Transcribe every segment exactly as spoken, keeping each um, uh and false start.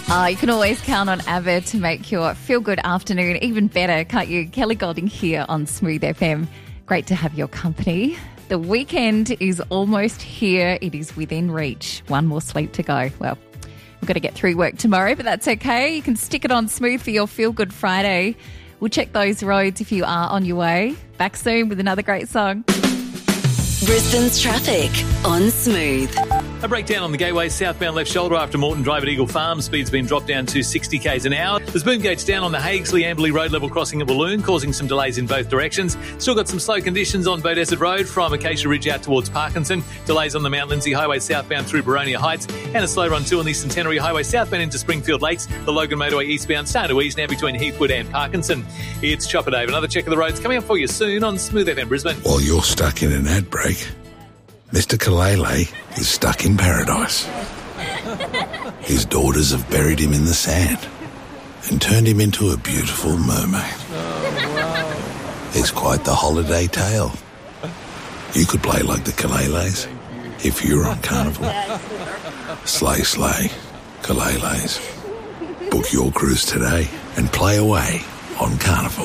Uh, you can always count on ABBA to make your feel-good afternoon even better, can't you? Kelly Golding here on Smooth F M. Great to have your company. The weekend is almost here. It is within reach. One more sleep to go. Well, we've got to get through work tomorrow, but that's okay. You can stick it on Smooth for your feel-good Friday. We'll check those roads if you are on your way. Back soon with another great song. Brisbane's traffic on Smooth. A breakdown on the Gateway southbound left shoulder after Moreton Drive at Eagle Farm. Speed's been dropped down to sixty k's an hour. There's boom gates down on the Haigsley-Amberley Road level crossing at Walloon, causing some delays in both directions. Still got some slow conditions on Beaudesert Road from Acacia Ridge out towards Parkinson. Delays on the Mount Lindsay Highway southbound through Baronia Heights. And a slow run too on the Centenary Highway southbound into Springfield Lakes. The Logan Motorway eastbound starting to ease now between Heathwood and Parkinson. It's Chopper Dave. Another check of the roads coming up for you soon on Smooth F M Brisbane. While you're stuck in an ad break, Mister Kalele is stuck in paradise. His daughters have buried him in the sand and turned him into a beautiful mermaid. Oh, wow. It's quite the holiday tale. You could play like the Kaleles if you were on Carnival. Slay, slay, Kaleles. Book your cruise today and play away on Carnival.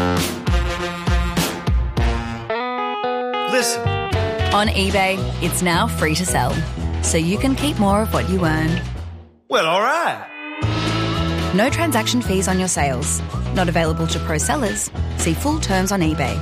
Listen. On eBay, it's now free to sell, so you can keep more of what you earn. Well, all right. No transaction fees on your sales. Not available to pro sellers. See full terms on eBay.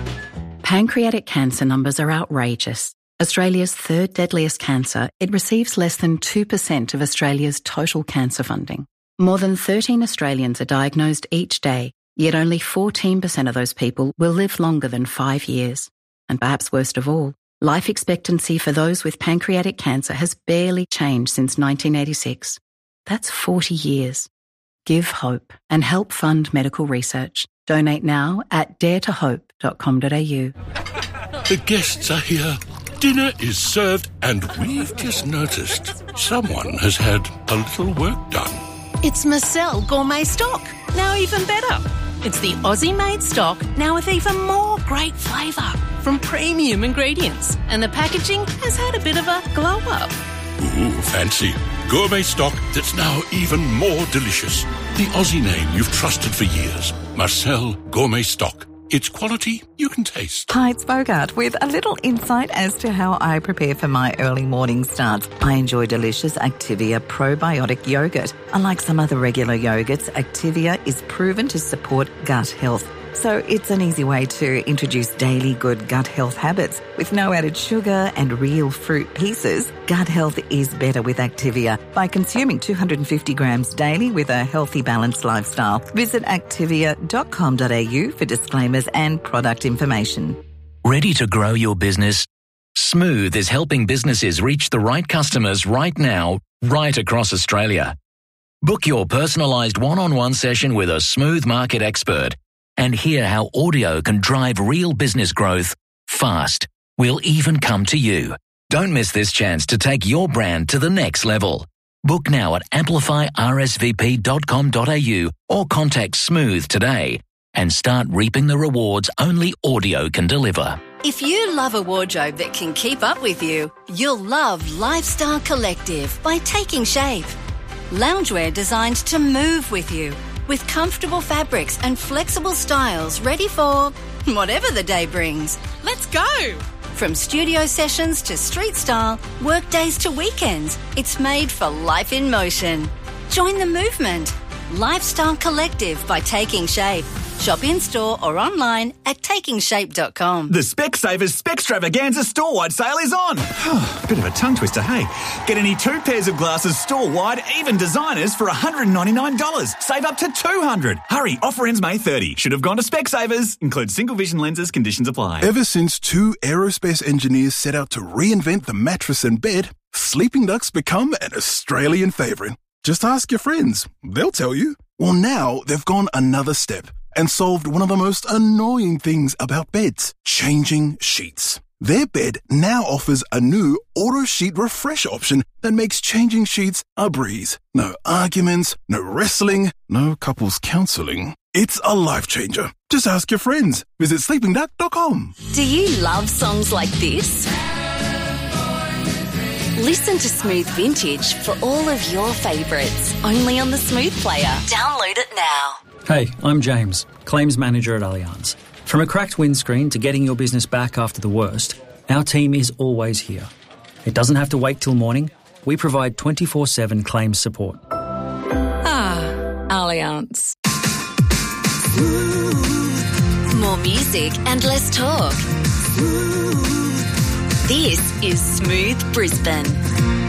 Pancreatic cancer numbers are outrageous. Australia's third deadliest cancer, it receives less than two percent of Australia's total cancer funding. More than thirteen Australians are diagnosed each day, yet only fourteen percent of those people will live longer than five years. And perhaps worst of all, life expectancy for those with pancreatic cancer has barely changed since nineteen eighty-six. That's forty years. Give hope and help fund medical research. Donate now at dare to hope dot com dot a u. The guests are here. Dinner is served and we've just noticed someone has had a little work done. It's Marcel Gourmet Stock. Now even better. It's the Aussie-made stock, now with even more great flavour from premium ingredients. And the packaging has had a bit of a glow-up. Ooh, fancy. Gourmet stock that's now even more delicious. The Aussie name you've trusted for years. Marcel Gourmet Stock. It's quality you can taste. Hi, it's Bogart with a little insight as to how I prepare for my early morning starts. I enjoy delicious Activia probiotic yogurt. Unlike some other regular yogurts, Activia is proven to support gut health. So it's an easy way to introduce daily good gut health habits. With no added sugar and real fruit pieces, gut health is better with Activia. By consuming two hundred fifty grams daily with a healthy, balanced lifestyle. Visit activia dot com dot a u for disclaimers and product information. Ready to grow your business? Smooth is helping businesses reach the right customers right now, right across Australia. Book your personalised one-on-one session with a Smooth market expert and hear how audio can drive real business growth fast. We'll even come to you. Don't miss this chance to take your brand to the next level. Book now at amplify r s v p dot com dot a u or contact Smooth today and start reaping the rewards only audio can deliver. If you love a wardrobe that can keep up with you, you'll love Lifestyle Collective by Taking Shape. Loungewear designed to move with you, with comfortable fabrics and flexible styles ready for whatever the day brings. Let's go! From studio sessions to street style, work days to weekends, it's made for life in motion. Join the movement. Lifestyle Collective by Taking Shape. Shop in-store or online at taking shape dot com. The Specsavers Spextravaganza store-wide sale is on. Bit of a tongue twister, hey? Get any two pairs of glasses store-wide, even designers, for one hundred ninety-nine dollars. Save up to two hundred dollars. Hurry, offer ends May thirtieth. Should have gone to Specsavers. Includes single vision lenses, conditions apply. Ever since two aerospace engineers set out to reinvent the mattress and bed, Sleeping Duck's become an Australian favourite. Just ask your friends. They'll tell you. Well, now they've gone another step and solved one of the most annoying things about beds, changing sheets. Their bed now offers a new auto sheet refresh option that makes changing sheets a breeze. No arguments, no wrestling, no couples counselling. It's a life changer. Just ask your friends. Visit sleeping duck dot com. Do you love songs like this? Listen to Smooth Vintage for all of your favourites. Only on the Smooth Player. Download it now. Hey, I'm James, Claims Manager at Allianz. From a cracked windscreen to getting your business back after the worst, our team is always here. It doesn't have to wait till morning. We provide twenty-four seven claims support. Ah, Allianz. More music and less talk. This is Smooth Brisbane.